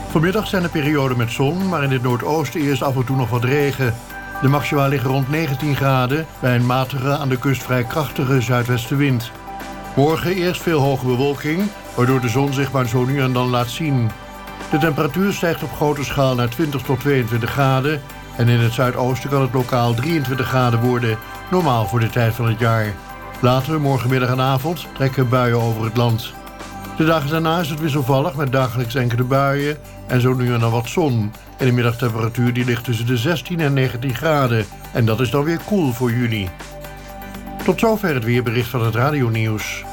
Vanmiddag zijn er perioden met zon, maar in het noordoosten eerst af en toe nog wat regen. De maxima liggen rond 19 graden bij een matige, aan de kust vrij krachtige zuidwestenwind. Morgen eerst veel hoge bewolking, waardoor de zon zich maar zo nu en dan laat zien. De temperatuur stijgt op grote schaal naar 20 tot 22 graden... en in het zuidoosten kan het lokaal 23 graden worden, normaal voor de tijd van het jaar. Later, morgenmiddag en avond, trekken buien over het land. De dagen daarna is het wisselvallig met dagelijks enkele buien en zo nu en dan wat zon. En de middagtemperatuur die ligt tussen de 16 en 19 graden. En dat is dan weer koel voor juni. Tot zover het weerbericht van het radionieuws.